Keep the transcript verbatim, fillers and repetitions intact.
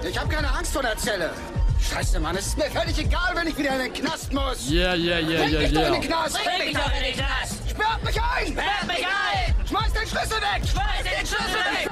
Ich habe keine Angst vor der Zelle. Scheiße, Mann, es ist mir völlig egal, wenn ich wieder in den Knast muss. Yeah, yeah, yeah, Bring yeah, mich doch in yeah. den Knast. Bring mich doch in den Knast! Sperrt mich ein! Sperrt mich ein! Schmeiß den Schlüssel weg! Schmeiß den Schlüssel weg!